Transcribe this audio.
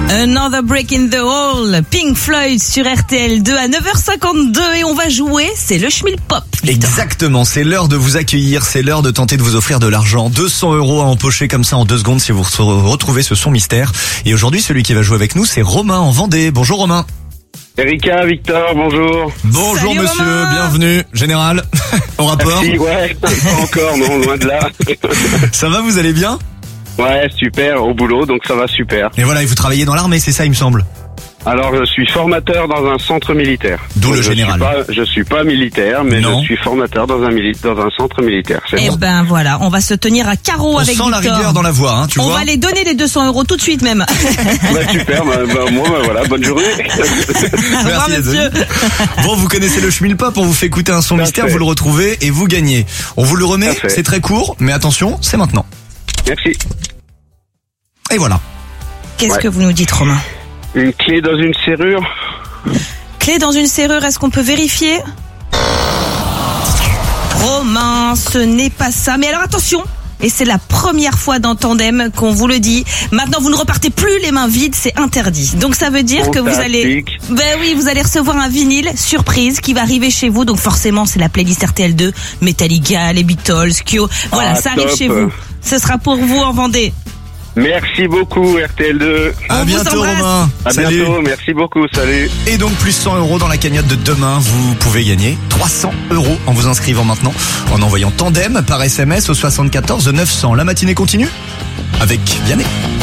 Another Break in the Hall, Pink Floyd sur RTL2 à 9h52 et on va jouer, c'est le Schmilpop. Exactement, c'est l'heure de vous accueillir, c'est l'heure de tenter de vous offrir de l'argent. 200 € à empocher comme ça en 2 secondes si vous retrouvez ce son mystère. Et aujourd'hui, celui qui va jouer avec nous, c'est Romain en Vendée. Bonjour Romain. Erika, Victor, bonjour. Bonjour Salut, monsieur, Romain. Bienvenue. Général, au rapport. Merci, ouais, pas encore, non, loin de là. Ça va, vous allez bien? Ouais, super, au boulot, donc ça va super. Et voilà, et vous travaillez dans l'armée, c'est ça il me semble. Alors, je suis formateur dans un centre militaire. D'où Donc, le général. Je suis pas militaire, mais Non. je suis formateur dans un centre militaire. C'est Eh bon. ben voilà, on va se tenir à carreau On avec sent la Victor. rigueur dans la voix, hein, tu On vois. va les donner les 200 € tout de suite même. Super, voilà, bonne journée. Au revoir les deux. monsieur. Bon, vous connaissez le Schmilpop, on vous fait écouter un son Tout à mystère, fait. vous le retrouvez et vous gagnez. On vous le remet, Tout à fait. c'est très court, mais attention, c'est maintenant. Merci. Et voilà. Qu'est-ce Ouais. que vous nous dites Romain? Une clé dans une serrure. Clé dans une serrure, est-ce qu'on peut vérifier? Romain, ce n'est pas ça. Mais alors attention, et c'est la première fois dans Tandem qu'on vous le dit. Maintenant, vous ne repartez plus les mains vides, c'est interdit. Donc ça veut dire que vous allez... Fantastique. Ben oui, vous allez recevoir un vinyle surprise qui va arriver chez vous. Donc forcément, c'est la playlist RTL2, Metallica, les Beatles, Kyo. Voilà, Ah, ça arrive top. chez vous. Ce sera pour vous en Vendée. Merci beaucoup, RTL2. À On vous bientôt embrasse. Romain. À Salut. bientôt, merci beaucoup, salut. Et donc plus 100 € dans la cagnotte de demain, vous pouvez gagner 300 € en vous inscrivant maintenant, en envoyant Tandem par SMS au 74 900. La matinée continue avec Vianney.